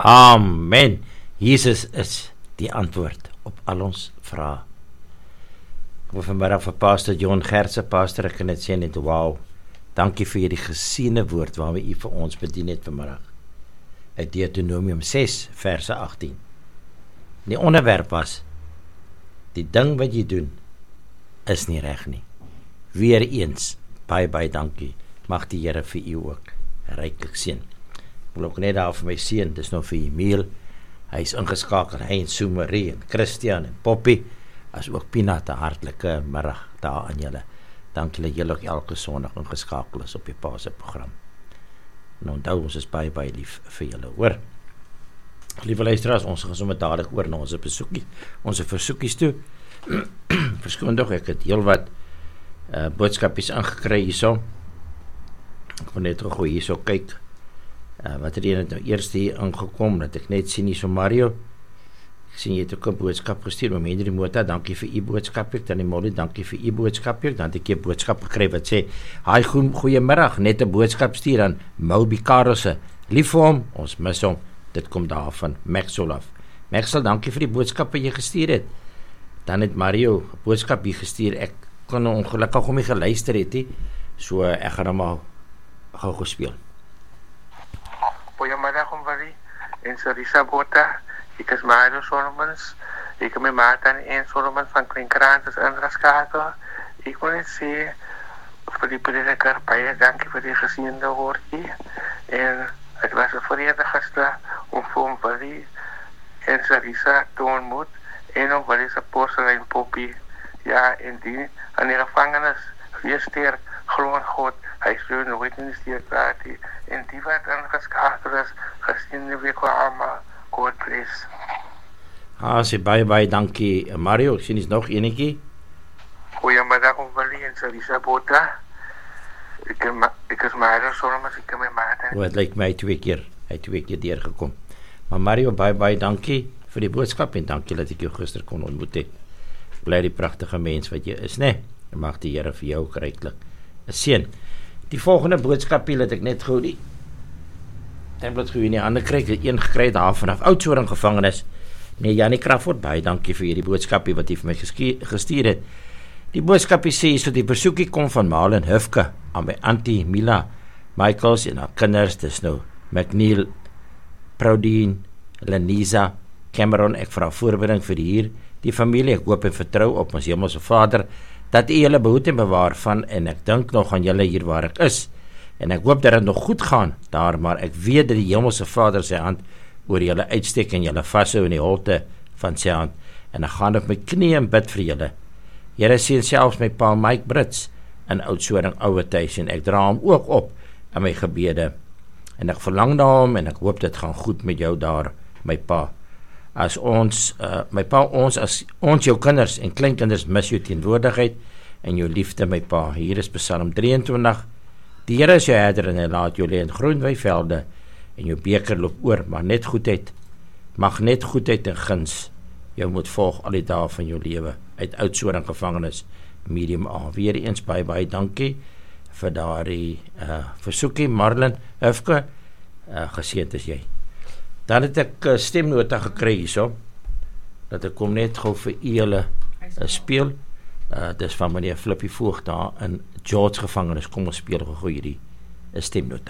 Amen. Jesus is die antwoord op al ons vrae. Ek wil vanmiddag vir Pastor John Gerse, pastor, ek kan net sê net, wow, dankie vir hierdie gesiene woord waarmee u vir ons bedien het vanmiddag. Uit Deuteronomium 6, verse 18. Die onderwerp was, die ding wat jy doen, is nie reg nie. Weer eens, baie dankie. Mag die Here vir u ook ryklik seën. Ek wil ook net daar vir my seën, dis nou vir Emil. Hy is ingeskakel, hy en Sue Marie en Christian en Poppy, as ook Pina, 'n hartlike middag daar aan julle. Dankie dat julle ook elke Sondag ingeskakel is op die pa se program. En onthou, ons is baie lief vir julle, hoor. Liewe luisteraars, ons gaan sommer dadelik oor na ons versoekies toe. Verskoon tog, ek het heel wat boodskapies ingekry hierso. Ek wil net gou hierso kyk. Wat het nou eerst hier aangekom, dat ek net sien hier so Mario. Ek sien jy het ook 'n boodskap gestuur, maar Henry Mota, dankie vir u boodskap, ek dan die Molly, dankie vir u boodskap, ek dan het ek 'n boodskap gekry wat sê, hi, goeiemiddag, net 'n boodskap stuur aan Moby Karelse, lief vir hom, ons mis hom, dit kom daarvan, Maxwell af. Maxwell, dankie vir die boodskap wat jy gestuur het. Dan het Mario 'n boodskap hier gestuur, ek kon ongelukkig hom nie geluister het nie, so ek gaan hom al gou gespeel. Goeiemiddag Omwali, en Sarisa Bota, ek is Mario Solomons, ek is my maat en Solomons van Klinkrans is ingeskakel. Ek wil net sê, vir die prediker, baie dankie vir die gesiende woordjie, en het was 'n voorrede gister om vir Omwali en Sarisa te ontmoet, en Omwali se porselein Poppy, ja, en die aan die gevangenis, wees sterk, glo in God, hy sou nooit in die steek laat nie, en die wat ingeskakel is, gesiene week allemaal, God bless. Sê baie dankie Mario, ek sien is nog enetjie. Goeiemiddag Omwali en Sarisa Bota, ek is Mario Solomons, ek is my maat. Het lyk my twee keer deurgekom. Maar Mario, baie dankie vir die boodskap, en dankie dat ek jou gister kon ontmoet het. Bly die pragtige mens wat jy is, né? En mag die Here vir jou ryklik seën. Die volgende boodskap hier, dat ek net gou die tablet gou in die hande kry, een gekry daar vanaf Oudtshoorn gevangenis. Nee, Janie Crawford, baie dankie vir hierdie boodskapie wat hy vir my gestuur het. Die boodskapie sê, so die besoekie kom van Malin Hufke aan my auntie Mila Michaels en haar kinders, dis nou McNeil, Proudine, Lenisa, Cameron, ek vra voorbereiding vir die familie, ek hoop en vertrou op ons Hemelse Vader, dat u julle behoed en bewaar van, en ek dink nog aan julle hier waar ek is, en ek hoop dat het nog goed gaan daar, maar ek weet dat die Hemelse Vader sy hand oor julle uitsteek en julle vashou in die holte van sy hand, en ek gaan op my knie en bid vir julle. Here sien selfs my pa Mike Brits in Oudtshoorn ouwe tuis, en ek dra hom ook op in my gebede, en ek verlang na hom, en ek hoop dit gaan goed met jou daar, my pa. As ons jou kinders en kleinkinders mis jou teenwoordigheid en jou liefde, my pa. Hier is Psalm 23. Die Here is jou herder en hy laat jou lê in groen weivelde en jou beker loop oor, mag net goedheid en guns jou moet volg al die dae van jou lewe. Uit Oudtshoorn gevangenis, medium A. Weer eens baie dankie vir daardie versoekie, Marlin Hufke, geseënd is jy. Dan het ek stemnota gekry hierso, dat ek kom net gou vir julle speel, dis van meneer Flippie Voog daar in George gevangenis, kom ons speel gou hierdie stemnota.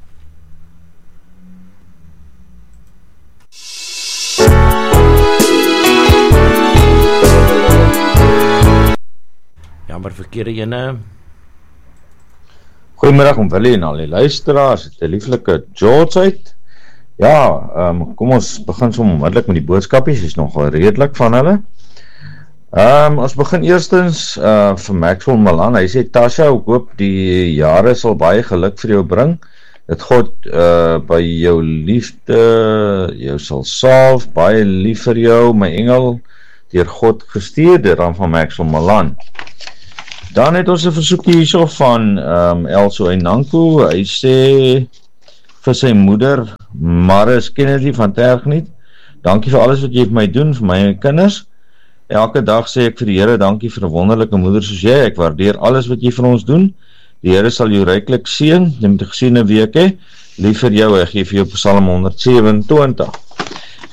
Jammer verkeerde ene. Goeiemiddag Omwali en al die luisteraars, het 'n lieflike George uit. Ja, kom ons begin so onmiddellik met die boodskapies, is nogal redelik van hulle. Ons begin eerstens vir Maxwell Malan, hy sê, Tasha, ek hoop die jare sal baie geluk vir jou bring, dat God by jou liefde, jou sal salf, baie lief vir jou, my engel, deur God gestuur, dit dan van Maxwell Malan. Dan het ons 'n versoekie hierso van Elso Enanko, hy sê, vir sy moeder, Maris Kennedy van Tergniet, dankie vir alles wat jy vir my doen, vir my kinders. Elke dag sê ek vir die Here, dankie vir 'n wonderlike moeder soos jy, ek waardeer alles wat jy vir ons doen. Die Here sal jou ryklik seën, jy moet 'n gesiene week hê. Lief vir jou, ek gee vir jou Psalm 127.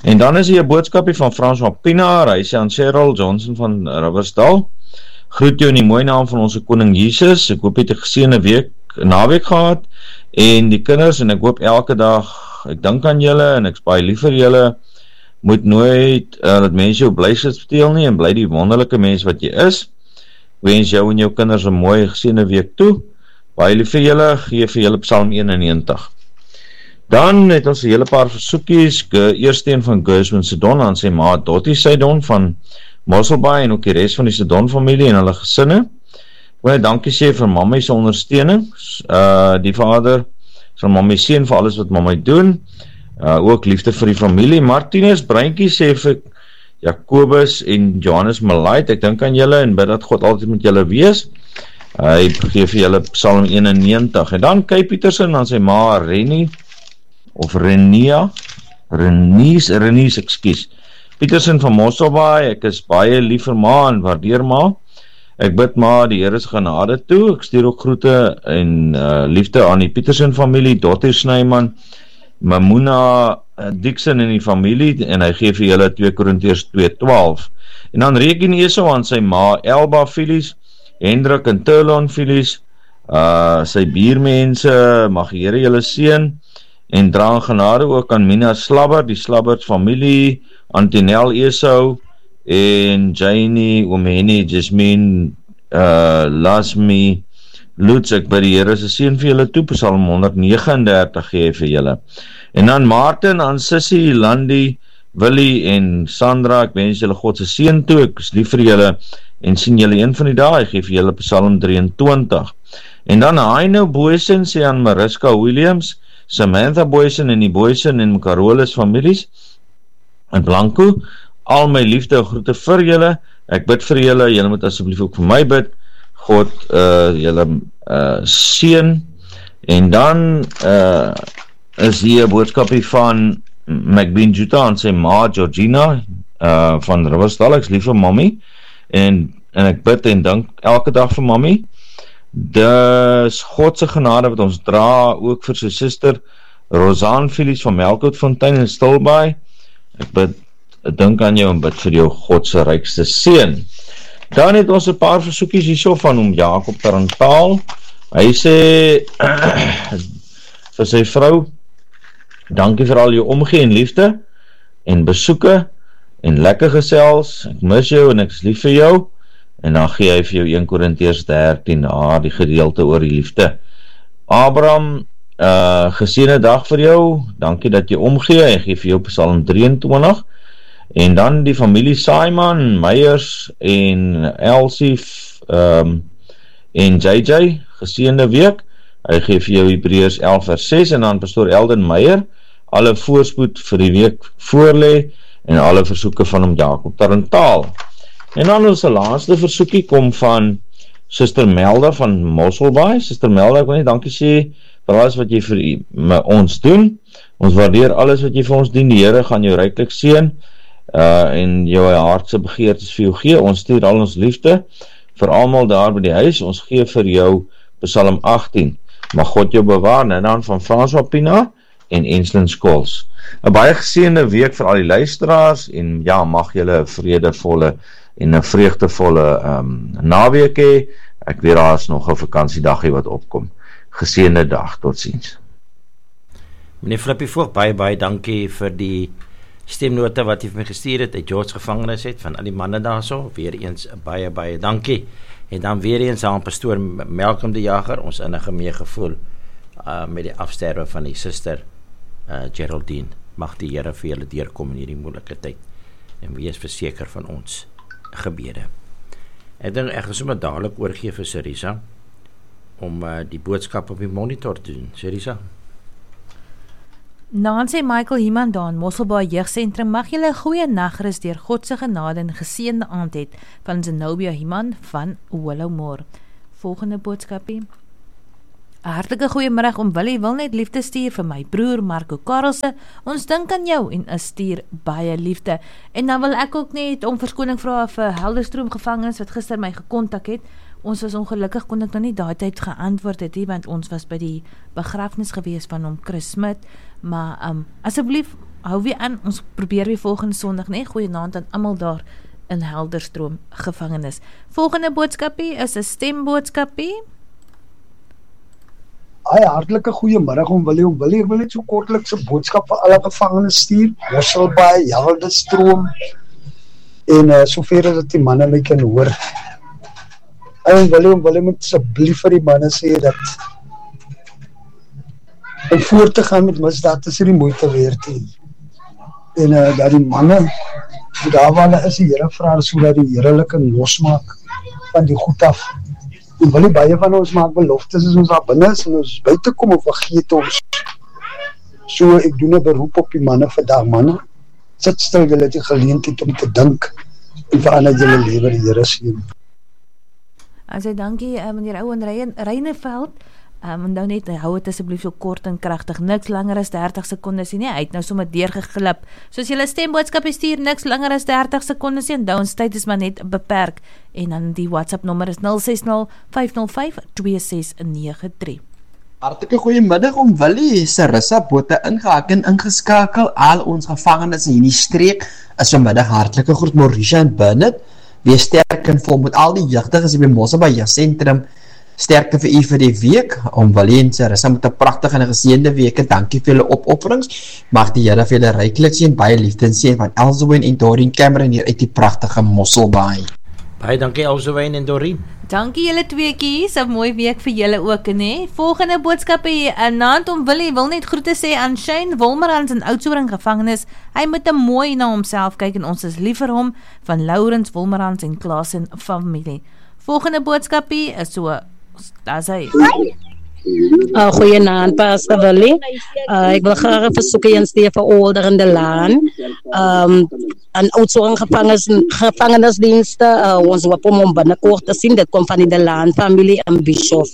En dan is hier 'n boodskapie van François Pinaar, hy sê aan Cheryl Johnson van Riversdal, groet jou in die mooi naam van ons koning Jesus, ek hoop jy het 'n geseënde naweek gehad, en die kinders, en ek hoop elke dag, ek dink aan julle, en ek is baie lief vir julle, moet nooit, dat mense jou bly sit steel nie, en bly die wonderlike mens wat jy is, wens jou en jou kinders 'n mooi geseënde week toe, baie lief vir julle, gee vir julle Psalm 91. Dan het ons 'n hele paar versoekies, eerste een van Gershwin Sedon, aan sy ma Dottie Sedon van Mosselbaai, en ook die rest van die Sedon familie en hulle gesinne. Ek wil dankie sê vir mamma se ondersteuning, die vader sal mamma seën vir alles wat mamma doen, ook liefde vir die familie. Martinus Breintjie sê vir Jacobus en Johannes Malait, ek dink aan julle en bid dat God altyd met julle wees. Hy gee vir julle Psalm 91. En dan Kay Petersen aan sy ma Rennie, of Renies, ekskuus. Petersen van Mosselbaai, ek is baie lief vir ma en waardeer ma. Ek bid ma die Here se genade toe. Ek stuur ook groete en liefde aan die Petersen familie, Dottie Snyman, Mamuna Dixon en die familie, en hy gee vir julle 2 Korintiërs 2:12. En dan reken Esau aan sy ma Elba Phyllis, Hendrik en Turlon Phyllis, sy buurmense, mag die Here julle seën, en dra genade ook aan Mina Slabber, die Slabberts familie, Antinel Esau, en Janie, Omeni, Jasmine, Lasmi, Lutz, ek by die Here se seën vir julle toe, Psalm 139 gee vir julle. En dan Martin, aan Sissy, Landi, Willie en Sandra, ek wens julle God se seën toe, ek is lief vir julle, en sien julle een van die dae, ek gee vir julle Psalm 23. En dan Heino Boysen sê aan Mariska Williams, Samantha Boysen en die Boysen en Carolus families, en Blanco, al my liefde en groete vir julle, ek bid vir julle, julle moet asseblief ook vir my bid, God julle seën. En dan is hier 'n boodskapie van McBean Juta aan sy ma Georgina van Riversdal, ek is lief vir mommy, en ek bid en dank elke dag vir mommy. Dis God se genade wat ons dra, ook vir sy suster Rosanne Phyllis van Melkoutfontein in Stilbaai. Ek dink aan jou en bid vir jou God se rykste seën. Dan het ons 'n paar versoekies hierso van hom Jakob Tarantaal. Hy sê vir sy vrou, dankie vir al jou omgee en liefde en besoeke en lekker gesels. Ek mis jou en ek is lief vir jou. En dan gee hy vir jou 1 Korintiërs 13, die gedeelte oor die liefde. Abraham, geseënde dag vir jou, dankie dat jy omgee, hy gee vir jou Psalm 23, en dan die familie Simon, Meyers en Elsie en JJ, geseënde week, hy gee vir jou Hebreërs 11 vers 6, en dan pastoor Elden Meyer, alle voorspoed vir die week voorlê, en alle versoeke van hom Jakob Tarantaal. En dan ons laaste versoekie kom van Suster Melda van Mosselbaai. Suster Melda, ek wil net dankie sê vir alles wat jy vir ons doen. Ons waardeer alles wat jy vir ons doen. Die Here gaan jou ryklik seën en jou hartse begeertes vir jou gee. Ons stuur al ons liefde vir almal daar by die huis. Ons gee vir jou Psalm 18. Mag God jou bewaar. En dan van François Pina en Enslin Scholes. 'n baie geseënde week vir al die luisteraars, en ja, mag julle 'n vredevolle en 'n vreugdevolle naweek hê. Ek weet daar is nog 'n vakansiedagie wat opkom. Geseënde dag, totsiens. Meneer Flippie Voogd, baie dankie vir die stemnote wat jy vir my gestuur het uit George gevangenis het, van al die manne daarso. Weer eens baie dankie. En dan weer eens aan pastoor Malcolm de Jager, ons innige meegevoel met die afsterwe van die suster Geraldine. Mag die Here vir julle deurkom in hierdie moeilike tyd, en wees verseker van ons gebede. Ek dink ek gaan sommer dadelik oorgee vir Serisa om die boodskap op die monitor te doen. Serisa. Nancy Michael Himandaan, Mosselbaai Jeugsentrum, mag julle 'n goeie nagrus deur God se genade en geseënde aand het van Zenobia Himan van Willowmore. Volgende boodskapie. 'n Hartlike goeiemiddag, Willie wil net liefde stuur vir my broer Marco Karelse. Ons dink aan jou en stuur baie liefde. En dan wil ek ook net om verskoning vra vir Helderstroom gevangenes wat gister my gekontak het. Ons was ongelukkig, kon ek nou nie daai tyd geantwoord het nie, want ons was by die begrafnis gewees van hom Chris Smit. Maar asseblief hou weer aan, ons probeer weer volgende Sondag, nee, goeienaand aan almal daar in Helderstroom gevangenis. Volgende boodskapie is 'n stemboodskapie. Hartlike goeiemiddag Willie, ek wil net so kortliks 'n boodskap vir alle gevangenes stuur, Mosselbaai, Helderstroom, en sover dat die manne my kan hoor. Willie moet asseblief vir die manne sê dat om voort te gaan met misdaad is die moeite werd nie. En dat die manne, daar waar hulle is, die Here vra sodat die Here hulle kan losmaak van die goed af. En wil baie van ons maak beloftes as ons daar binne is en ons buite kom of vergeet ons. So ek doen 'n beroep op die manne vandag, manne. Sit stil, julle het die geleentheid om te dink en verander julle lewe, die Here seën. As hy dankie, meneer Ouen Reineveld, nou net, hou het asseblief so kort en kragtig, niks langer as 30 sekondes nie, hy het nou sommer deurgeglip, soos julle stemboodskap stuur, niks langer as 30 sekondes nie, en ons tyd is maar net beperk, en dan die WhatsApp nommer is 060-505-2693. Hartlike goeiemiddag Willie, Sarissa Botha ingehak en ingeskakel, al ons gevangenes in die streek, is vanmiddag hartlike groet Mauricia en Bernard, wees sterk en vol met al die jeugdiges by Mosselbaai Jeugseentrum. Sterkte vir u vir die week, Willie en Sarissa met 'n pragtige en geseënde week. Dankie vir julle opofferings. Mag die Here vir julle ryklik seën, baie liefde en seën van Elsewyn en Doreen Cameron hier uit die pragtige Mosselbaai. Baie dankie Elsewyn en Doreen. Dankie julle tweeetjies, 'n mooi week vir julle ook, né? Volgende boodskap hier, naand Willie wil net groete sê aan Shane Wolmerans in Oudtshoorn gevangenis. Hy moet 'n mooi na homself kyk en ons is lief vir hom, van Laurens Wolmerans en Klaasen familie. Volgende boodskap hier is so, daar's hy. Goeienaand, Pastor Willie. Ek wil graag 'n versoek hê vir Older in die Laan. Aan Oudtshoorn gevangenisdienste, ons hoop om binnekort te sien. Dit kom van die De Laan familie in Bischoff.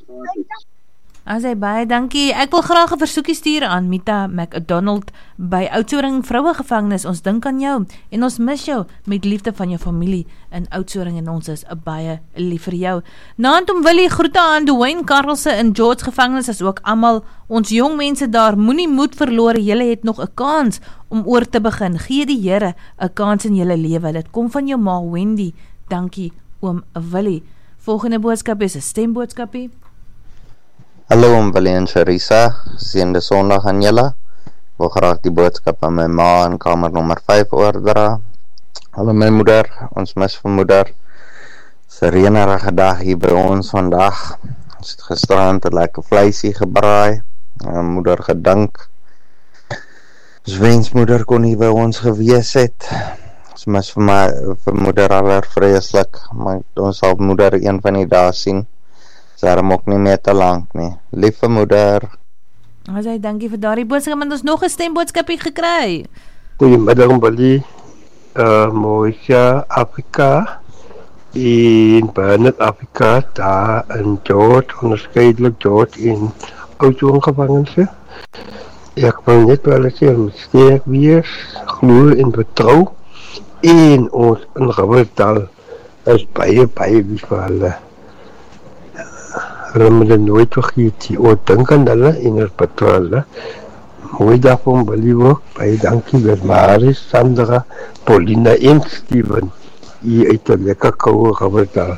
As hy baie dankie. Ek wil graag 'n versoekie stuur aan Mita McDonald by Oudtshoorn vroue gevangenis. Ons dink aan jou en ons mis jou met liefde van jou familie in Oudtshoorn en ons is baie lief vir jou. Naand Willie, groete aan Dwayne Karelse in George gevangenis, as ook almal ons jong mense daar. Moenie moed verloor, julle het nog 'n kans om oor te begin. Gee die Here 'n kans in julle lewe. Dit kom van jou ma Wendy. Dankie oom Willie. Volgende boodskap is 'n stemboodskapie. Hallo Willie en Sarissa, seënde Sondag aan julle. Wil graag die boodskap aan my ma in kamer nommer 5 oordra. Hallo my moeder, ons mis vir moeder. Dis 'n reënerige dag hier by ons vandag. Ons het gisterand 'n lekker vleisie gebraai. Moeder gedink. Ons wens moeder kon hier by ons gewees het. Ons mis vir moeder allervreeslik, maar ons sal moeder een van die dae sien. Daarom ook nie meer te lank nie. Liewe moeder. As hy dankie vir daardie boodskap, en ons nog 'n stemboodskapie gekry. Goeiemiddag Willie. Moisha Afrika in Bernard Afrika, daar in George, onderskeidelik George in Oudtshoorn gevangenis. Ek wil net wel sê, ons sterk wees, glo en vertrou, en ons in Geweltaal is baie lief vir hulle. Hulle moet nooit vergeet nie, dink aan hulle en ons betrou hulle. Mooi dag van Willie ook, baie dankie vir Maris, Sandra, Paulina en Steven, hier uit 'n lekker koue Geweltaal.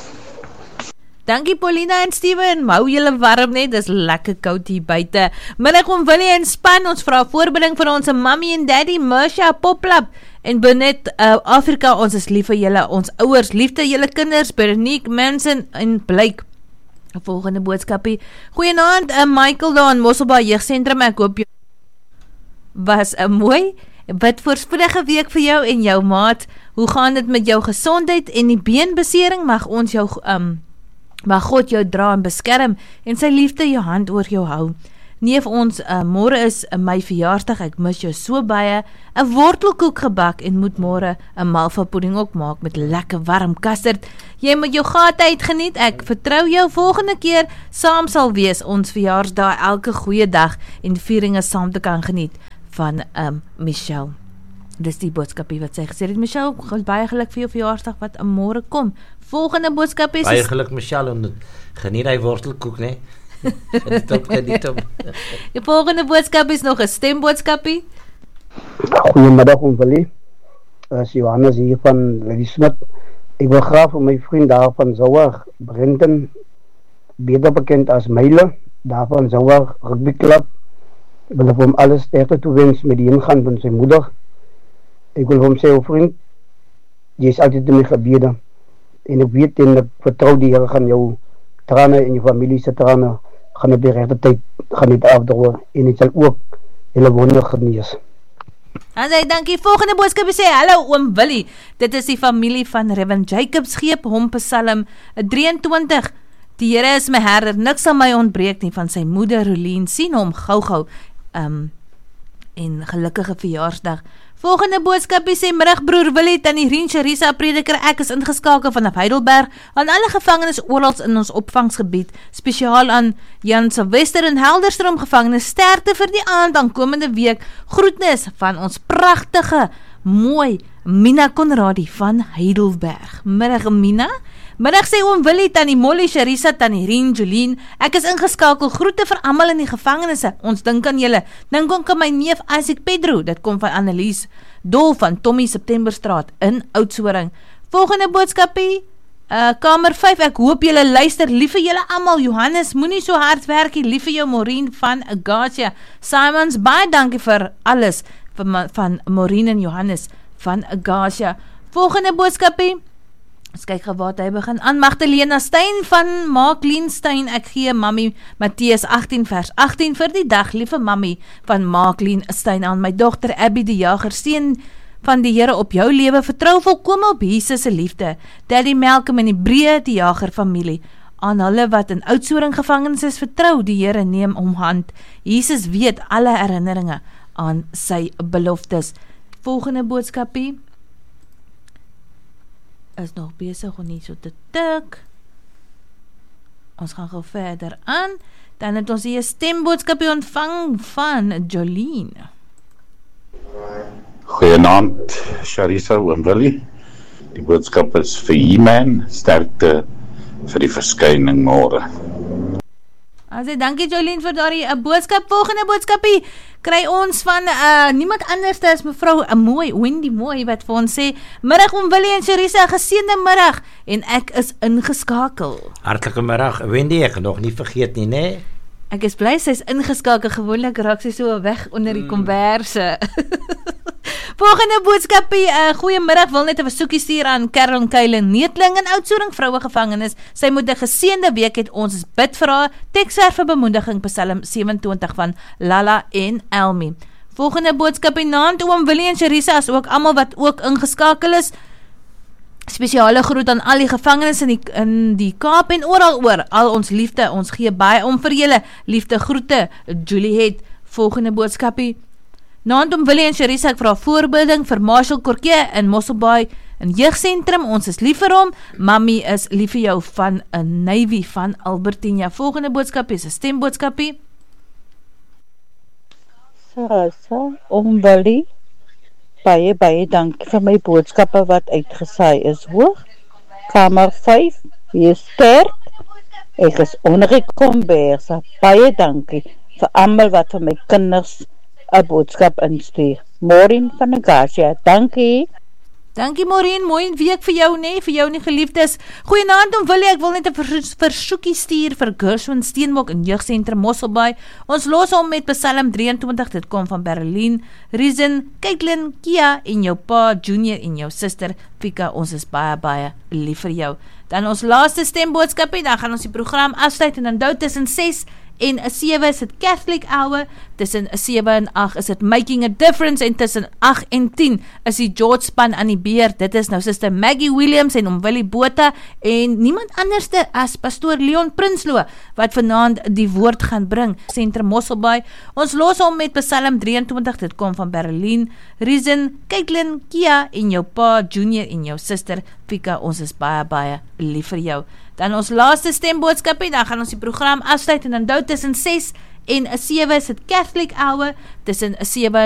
Dankie Paulina en Steven, hou julle warm net, dis lekker koud hier buite. Middag Willie en span, ons vra voorbereiding vir ons mommy en daddy, Mersha, Poplap en Benet Afrika, ons is lief vir julle, ons ouers, liefde julle kinders, Bernique, Manson en Blake. Volgende boodskapie. Goeienaand, Michael daar in Mosselbaai Jeugseentrum, ek hoop jy was 'n mooi, bid voorspoedige week vir jou en jou maat. Hoe gaan dit met jou gesondheid en die beenbesering? Mag ons jou mag God jou dra en beskerm en sy liefde jou hand oor jou hou. Neef ons, môre is my verjaarsdag, ek mis jou so baie. 'n wortelkoek gebak en moet môre 'n malva pudding ook maak met lekker warm custard. Jy moet jou gate uitgeniet, ek vertrou jou volgende keer saam sal wees ons verjaarsdag elke goeie dag en vieringe saam te kan geniet van Michelle. Dis die boodskapie wat sy gesê het. Michelle, baie geluk vir jou verjaarsdag wat môre kom. Volgende boodskap is baie geluk Michelle, en geniet hy wortelkoek, né? Geniet op. Die volgende boodskap is nog 'n stemboodskapie. Goeiemiddag Willie. Johannes hier van Lady Smith. Ik wil graag voor mijn vriend daar van Zouwer, Brendan, beter bekend als Meile, daar van Zouwer Rugby Club. Ik wil hem alles sterkte toewensen met die ingaan van zijn moeder. Ik wil hem zeggen, vriend, je is altijd in mijn gebeden. En ik weet en ik vertrouw die Heer gaan jouw tranen en je familie tranen gaan op de rechte tijd gaan niet afdrogen. En het zal ook hele wonder genees. Asai, dankie. Volgende boodskap sê, hallo oom Willie. Dit is die familie van Reverend Jacob Scheep, hom Psalm 23. Die Here is my herder, niks sal my ontbreek nie, van sy moeder Rolien, sien hom gou en gelukkige verjaarsdag. Volgende boodskapie sê, middag broer Willie, tannie Rien Charissa, prediker, ek is ingeskakel vanaf Heidelberg, aan alle gevangenes oorals in ons opvangsgebied, spesiaal aan Jan Sylvester en Helderstrom gevangenes, sterkte vir die aand aan komende week, groetnis van ons prachtige, mooi Mina Conradie van Heidelberg. Middag Mina, middag sê oom Willie, tannie Molly, Charissa, tannie Rien, Jolien, ek is ingeskakel, groete vir almal in die gevangenisse, ons dink aan julle, dink ook aan my neef Isaac Pedro, dit kom van Annelies Dol van Tommy Septemberstraat in Oudtshoorn. Volgende boodskapie, kamer 5, ek hoop julle luister, lief vir julle almal, Johannes, moenie so hard werkie, lief vir jou Maureen van Agasia, Simons, baie dankie vir alles, van Maureen en Johannes van Agasia. Volgende boodskapie, ons kyk wat hy begin aan, Magdalena Stein van Maaklien Stein, ek gee mami Mattheus 18 vers 18 vir die dag, liewe mami van Maaklien Stein aan my dogter Abby die Jager, seën van die Here op jou lewe, vertrou volkome op Jesus se liefde, Daddy Malcolm en die Breë die Jager familie, aan hulle wat in Oudtshoorn gevangenes is, vertrou die Here, neem om hand, Jesus weet alle herinneringe aan sy beloftes. Volgende boodskapie is nog bezig om nie so te tik. Ons gaan gou verder aan. Dan het ons hier stemboodskapie ontvang van Jolene. Goeienaand, Charissa en Willie. Die boodskap is vir He-Man, sterkte vir die verskyning môre. Also, dankie Jolene vir daardie boodskap. Volgende boodskapie kry ons van niemand anders as mevrou Mooi, Wendy Mooi, wat vir ons sê, middag oom Willie en Charissa, geseënde middag, en ek is ingeskakel. Hartlike middag, Wendy, ek nog nie vergeet nie, né? Ek is bly, sy is ingeskakel, gewoonlik raak sy so weg onder die komberse. Volgende boodskapie, goeiemiddag, wil net 'n versoekie stuur aan Carolyn Keilen Neetling in Oudtshoorn vroue gevangenis. Sy moet 'n geseënde week het, ons bid vir haar. Tekstverf vir bemoediging, Psalm 27 van Lala en Elmi. Volgende boodskapie, naand oom Willie en Charissa, as ook almal wat ook ingeskakel is. Spesiale groet aan al die gevangenes in die Kaap en oral oor. Al ons liefde, ons gee baie om vir julle. Liefde groete, Juliet. Volgende boodskapie, naand om Willie en Charissa, ek vra voorbeelding vir Marshall Korkie in Mosselbaai in Jeugsentrum, ons is lief vir hom, Mami is lief vir jou van 'n Navy van Albertina. Volgende boodskapie is 'n stemboodskapie. Charissa, om Willie, baie dankie vir my boodskappe wat uitgesaai is, hoor. Kamer 5, wees sterk, ek is onder die komberse, baie dankie vir almal wat vir my kinders 'n boodskap instuur. Maureen van Agasia, dankie. Dankie Maureen, mooi week vir jou, nee, vir jou nie geliefdes. Goeienaand om Willie, ek wil net 'n versoekie stuur vir Gershwin Steenbok in Jeugsentrum Mosselbaai. Ons los hom met Psalm 23, dit kom van Berlin, Reason, Caitlin, Kia en jou pa Junior en jou suster Fika, ons is baie lief vir jou. Dan ons laaste stemboodskapie, dan gaan ons die program afsluit en onthou tussen 6 en 7 is het Catholic Hour, tussen 7 en 8 is het Making a Difference, en tussen 8 en 10 is die George span aan die beer. Dit is nou Sister Maggie Williams en om Willie Botha en niemand anderste as Pastoor Leon Prinsloo wat vanaand die woord gaan bring. Sentrum Mosselbaai. Ons los hom met Psalm 23, dit kom van Berlin, Reason, Caitlin, Kia en jou pa Junior en jou suster Fika, ons is baie lief vir jou. Dan ons laaste stemboodskapie, dan gaan ons die program afsluit en onthou tussen 6 en 7 is het Catholic Hour, tussen 7